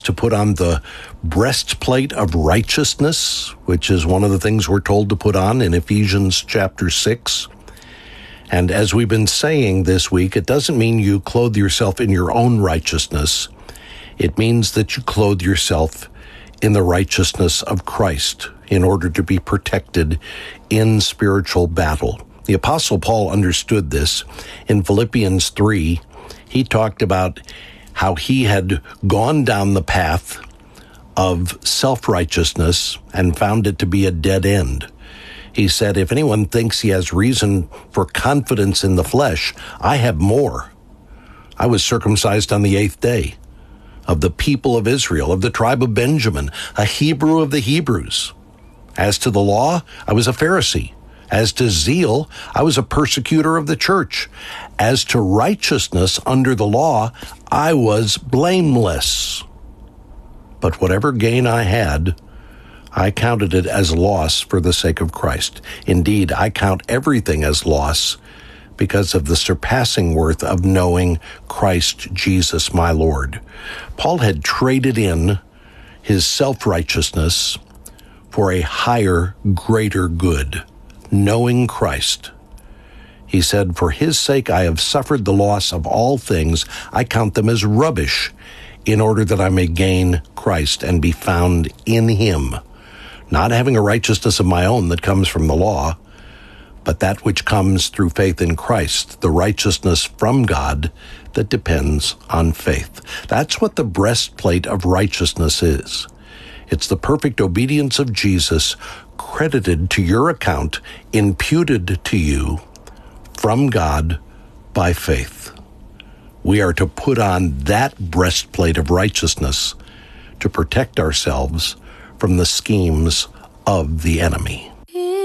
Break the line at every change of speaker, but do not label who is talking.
to put on the breastplate of righteousness, which is one of the things we're told to put on in Ephesians chapter 6. And as we've been saying this week, it doesn't mean you clothe yourself in your own righteousness. It means that you clothe yourself in the righteousness of Christ in order to be protected in spiritual battle. The Apostle Paul understood this. In Philippians 3, he talked about how he had gone down the path of self-righteousness and found it to be a dead end. He said, if anyone thinks he has reason for confidence in the flesh, I have more. I was circumcised on the 8th day, of the people of Israel, of the tribe of Benjamin, a Hebrew of the Hebrews. As to the law, I was a Pharisee. As to zeal, I was a persecutor of the church. As to righteousness under the law, I was blameless. But whatever gain I had, I counted it as loss for the sake of Christ. Indeed, I count everything as loss because of the surpassing worth of knowing Christ Jesus my Lord. Paul had traded in his self-righteousness for a higher, greater good, knowing Christ. He said, for his sake I have suffered the loss of all things. I count them as rubbish in order that I may gain Christ and be found in him, not having a righteousness of my own that comes from the law, but that which comes through faith in Christ, the righteousness from God that depends on faith. That's what the breastplate of righteousness is. It's the perfect obedience of Jesus credited to your account, imputed to you from God by faith. We are to put on that breastplate of righteousness to protect ourselves from the schemes of the enemy.